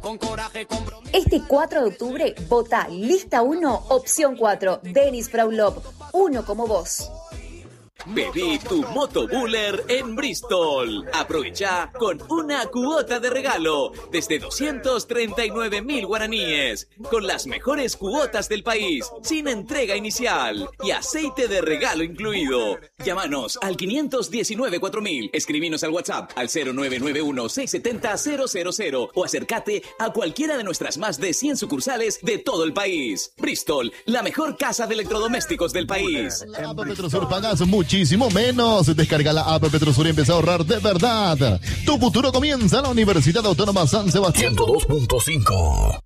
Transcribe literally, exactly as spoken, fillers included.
Este cuatro de octubre, vota lista uno, opción cuatro, Denis Fraulop, uno como vos. Pedí tu motobuller en Bristol. Aprovecha con una cuota de regalo desde doscientos treinta y nueve mil guaraníes, con las mejores cuotas del país, sin entrega inicial y aceite de regalo incluido. Llámanos al quinientos diecinueve cuatro mil, escribinos al WhatsApp al cero nueve nueve uno seis siete cero cero cero cero o acércate a cualquiera de nuestras más de cien sucursales de todo el país. Bristol, la mejor casa de electrodomésticos del país. La app Petrosur pagas muchísimo menos. Descarga la app Petrosur y empieza a ahorrar de verdad. Tu futuro comienza en la Universidad Autónoma San Sebastián. ciento dos punto cinco